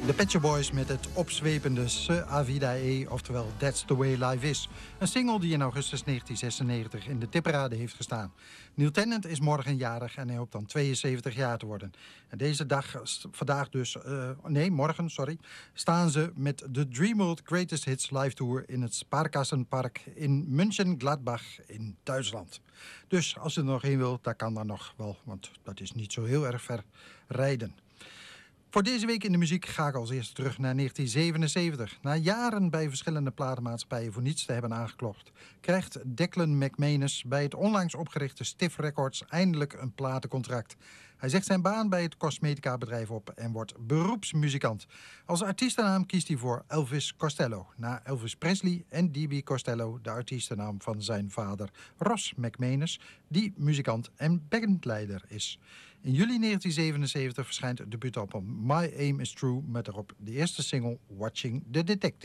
De Pet Shop Boys met het opzwepende Se Avida E, oftewel That's the Way Life Is. Een single die in augustus 1996 in de tipparade heeft gestaan. Neil Tennant is morgen jarig en hij hoopt dan 72 jaar te worden. En deze dag, morgen, staan ze met de Dreamworld Greatest Hits Live Tour in het Sparkassenpark in München-Gladbach in Duitsland. Dus als je er nog heen wilt, dat kan dan nog wel, want dat is niet zo heel erg ver rijden. Voor deze week in de muziek ga ik als eerste terug naar 1977. Na jaren bij verschillende platenmaatschappijen voor niets te hebben aangeklopt, krijgt Declan McManus bij het onlangs opgerichte Stiff Records eindelijk een platencontract. Hij zegt zijn baan bij het cosmetica-bedrijf op en wordt beroepsmuzikant. Als artiestennaam kiest hij voor Elvis Costello. Na Elvis Presley en D.B. Costello de artiestennaam van zijn vader Ross McManus, die muzikant en bandleider is. In juli 1977 verschijnt het debuutalbum My Aim Is True met daarop de eerste single Watching the Detective.